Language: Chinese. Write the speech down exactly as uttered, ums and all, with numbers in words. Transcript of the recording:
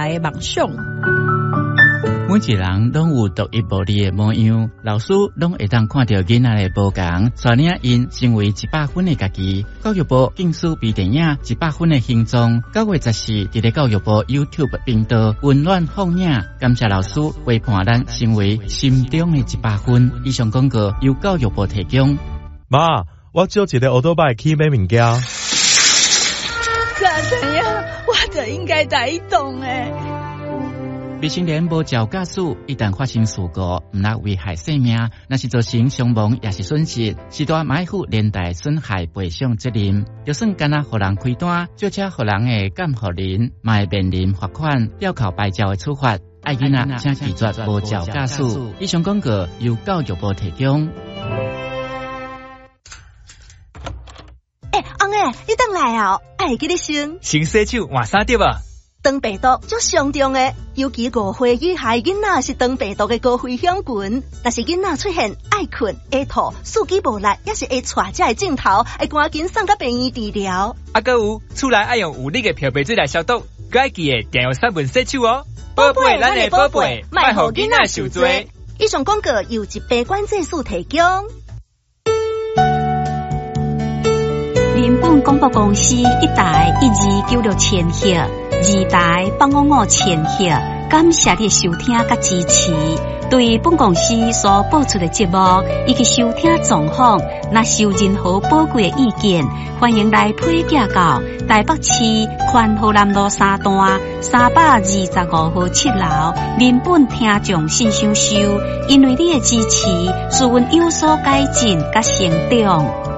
的梦想。 每一人拢有独一无二的模样，老师拢会当看到囡仔的不同，带领因成为一百分的家己。教育部竞输比电影一百分的形状，九月十四伫咧教育部 YouTube 频道温暖放映，感谢老师陪伴咱成为心中的一百分。以上广告由教育部提供。 妈，我借一个奥多拜去买物件。 咋怎样？我就应该在移动诶。 未成年无照驾驶，一旦发生事故，毋但危害生命，若是造成伤亡也是损失，是大买负连带损害赔偿责任。就算干那互人开单，就车互人的监护人，嘛会面临罚款、吊扣牌照的处罚。爱囡仔请拒绝无照驾驶。以上广告由教育部提供。 诶，翁诶，你等来哦，爱记得先。 先洗手，换衫对吧？ 肠病毒足上重诶，尤其误会以下囡仔是肠病毒的高危险群。若是囡仔出现爱困、会吐、四肢无力，也是会带这个镜头，会赶紧送到病院治疗。 啊，搁有厝内爱用有力的漂白水来消毒，搁爱记得定用三分洗手哦。宝贝，咱的宝贝，莫互囡仔受罪。 以上广告由疾病管制署提供。 人本广播公司一台一二九六千赫，二台八五五千赫，感谢你收听甲支持。对本公司所播出的节目以及收听状况，若是有任何宝贵的意见，欢迎来批寄到台北市宽和南路三段三百二十五号七楼人本听众信箱收。因为你的支持，使阮有所改进甲成长。